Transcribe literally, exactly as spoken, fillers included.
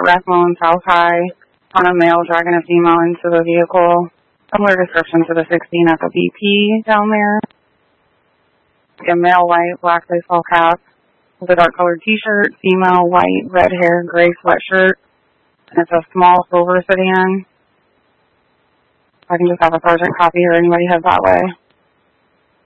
at Rathmone, South High, on a male dragging a female into the vehicle. Similar description to the sixteen at the B P down there. A male white, black baseball cap with a dark colored t-shirt, female white, red hair, gray sweatshirt, and it's a small silver sedan. I can just have a sergeant copy or anybody head that way.